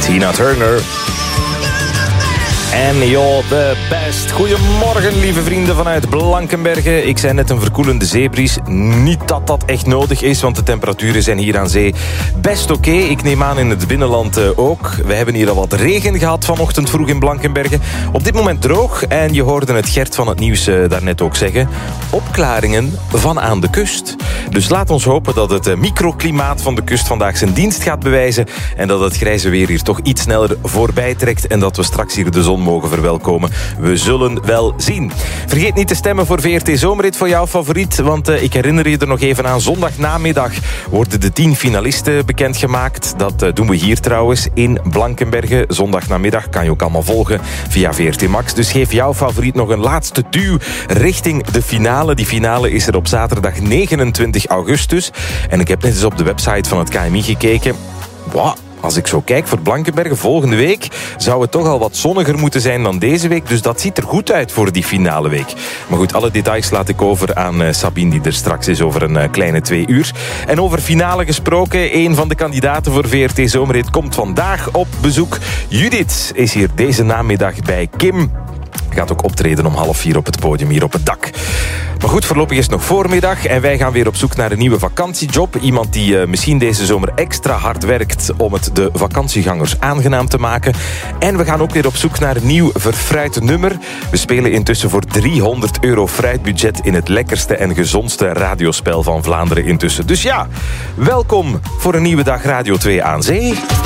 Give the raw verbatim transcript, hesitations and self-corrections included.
Tina Turner. En you're the best. Goedemorgen, lieve vrienden vanuit Blankenberge. Ik zei net een verkoelende zeebries. Niet dat dat echt nodig is, want de temperaturen zijn hier aan zee best oké. Okay. Ik neem aan in het binnenland uh, ook. We hebben hier al wat regen gehad vanochtend vroeg in Blankenberge. Op dit moment droog. En je hoorde het Gert van het nieuws uh, daarnet ook zeggen. Opklaringen van aan de kust. Dus laat ons hopen dat het uh, microklimaat van de kust vandaag zijn dienst gaat bewijzen. En dat het grijze weer hier toch iets sneller voorbij trekt. En dat we straks hier de zon mogen verwelkomen. We zullen wel zien. Vergeet niet te stemmen voor V R T Zomerrit voor jouw favoriet, want uh, ik herinner je er nog even aan. Zondagnamiddag worden de tien finalisten bekendgemaakt. Dat uh, doen we hier trouwens in Blankenberge. Zondagnamiddag kan je ook allemaal volgen via V R T Max. Dus geef jouw favoriet nog een laatste duw richting de finale. Die finale is er op zaterdag negenentwintig augustus. En ik heb net eens op de website van het K M I gekeken. Wow. Als ik zo kijk voor Blankenberge volgende week zou het toch al wat zonniger moeten zijn dan deze week. Dus dat ziet er goed uit voor die finale week. Maar goed, alle details laat ik over aan uh, Sabine, die er straks is over een uh, kleine twee uur. En over finale gesproken, een van de kandidaten voor V R T Zomerrit komt vandaag op bezoek. Judith is hier deze namiddag bij Kim. Gaat ook optreden om half vier op het podium hier op het dak. Maar goed, voorlopig is het nog voormiddag en wij gaan weer op zoek naar een nieuwe vakantiejob. Iemand die uh, misschien deze zomer extra hard werkt om het de vakantiegangers aangenaam te maken. En we gaan ook weer op zoek naar een nieuw verfruit nummer. We spelen intussen voor driehonderd euro fruitbudget in het lekkerste en gezondste radiospel van Vlaanderen intussen. Dus ja, welkom voor een nieuwe dag Radio twee aan Zee.